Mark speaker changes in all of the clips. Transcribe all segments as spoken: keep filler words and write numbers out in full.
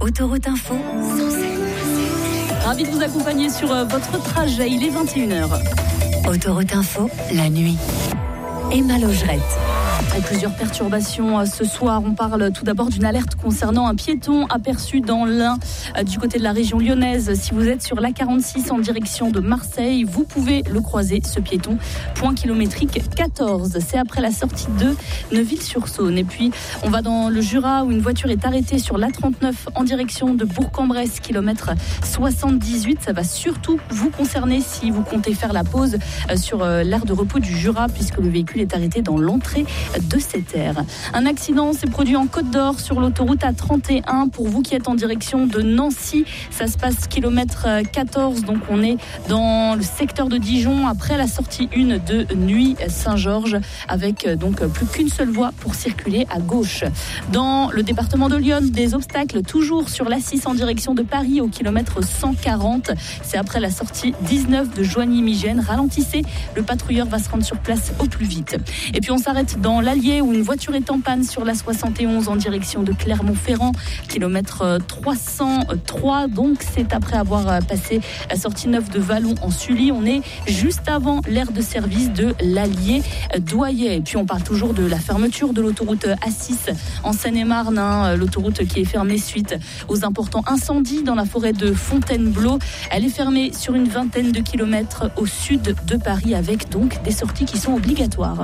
Speaker 1: Autoroute Info,
Speaker 2: Ravi de vous accompagner sur euh, votre trajet, il est vingt et une heures.
Speaker 1: Autoroute Info, la nuit. Emma Logerette.
Speaker 2: Et plusieurs perturbations ce soir. On parle tout d'abord d'une alerte concernant un piéton aperçu dans l'Ain du côté de la région lyonnaise. Si vous êtes sur l'A quarante-six en direction de Marseille, vous pouvez le croiser, ce piéton. Point kilométrique quatorze. C'est après la sortie de Neuville-sur-Saône. Et puis, on va dans le Jura où une voiture est arrêtée sur l'A trente-neuf en direction de Bourg-en-Bresse, kilomètre soixante-dix-huit. Ça va surtout vous concerner si vous comptez faire la pause sur l'aire de repos du Jura, puisque le véhicule est arrêté dans l'entrée de cette aire. Un accident s'est produit en Côte d'Or sur l'autoroute A trente et un. Pour vous qui êtes en direction de Nancy, ça se passe kilomètre quatorze. Donc on est dans le secteur de Dijon après la sortie un de Nuit-Saint-Georges, avec donc plus qu'une seule voie pour circuler à gauche. Dans le département de Lyon, des obstacles toujours sur l'A six en direction de Paris au kilomètre cent quarante. C'est après la sortie dix-neuf de Joigny-Migène. Ralentissez, le patrouilleur va se rendre sur place au plus vite. Et puis on s'arrête dans l'Allier où une voiture est en panne sur la soixante et onze en direction de Clermont-Ferrand, kilomètre trois cent trois. Donc c'est après avoir passé la sortie neuf de Vallon en Sully. On est juste avant l'aire de service de l'Allier Douillet. Et puis on parle toujours de la fermeture de l'autoroute A six en Seine-et-Marne, hein, l'autoroute qui est fermée suite aux importants incendies dans la forêt de Fontainebleau. Elle est fermée sur une vingtaine de kilomètres au sud de Paris, avec donc des sorties qui sont obligatoires.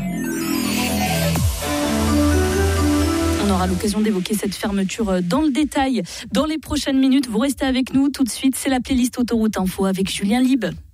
Speaker 2: On aura l'occasion d'évoquer cette fermeture dans le détail dans les prochaines minutes. Vous restez avec nous tout de suite. C'est la playlist Autoroute Info avec Julien Lieb.